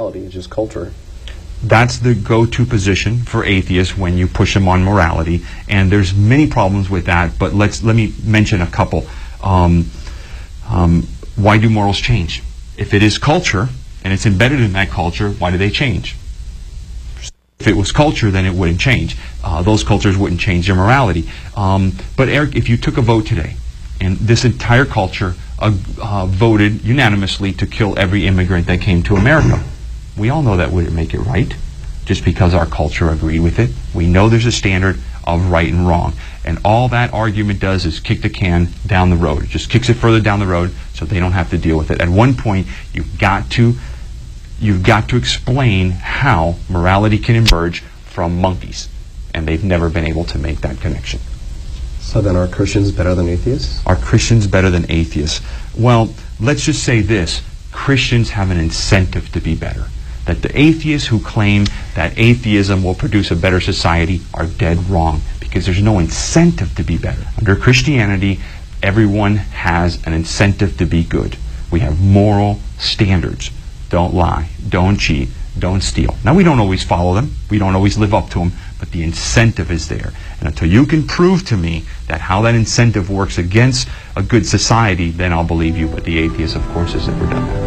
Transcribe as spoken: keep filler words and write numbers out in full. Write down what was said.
morality, it's just culture. That's the go-to position for atheists when you push them on morality, and there's many problems with that, but let's let me mention a couple. Um, um, why do morals change? If it is culture, and it's embedded in that culture, why do they change? If it was culture, then it wouldn't change. Uh, those cultures wouldn't change their morality. Um, but Eric, if you took a vote today, and this entire culture uh, uh, voted unanimously to kill every immigrant that came to America, we all know that wouldn't make it right, just because our culture agreed with it. We know there's a standard of right and wrong. And all that argument does is kick the can down the road. It just kicks it further down the road so they don't have to deal with it. At one point, you've got to You've got to explain how morality can emerge from monkeys. And they've never been able to make that connection. So then are Christians better than atheists? Are Christians better than atheists? Well, let's just say this. Christians have an incentive to be better. That the atheists who claim that atheism will produce a better society are dead wrong, because there's no incentive to be better. Under Christianity, everyone has an incentive to be good. We have moral standards. Don't lie, don't cheat, don't steal. Now, we don't always follow them, we don't always live up to them, but the incentive is there. And until you can prove to me that how that incentive works against a good society, then I'll believe you. But the atheist, of course, has never done that.